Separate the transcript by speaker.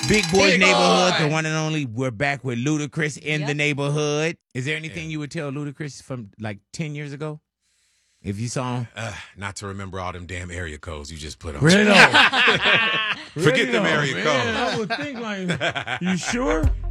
Speaker 1: Big Boy's
Speaker 2: Big
Speaker 1: Neighborhood,
Speaker 2: Boy.
Speaker 1: the one and only. We're back with Ludacris in the neighborhood. Is there anything you would tell Ludacris from like 10 years ago? If you saw him?
Speaker 3: Not to remember all them damn area codes you just put on.
Speaker 1: Really?
Speaker 3: Forget them area codes.
Speaker 4: I would think like, you sure?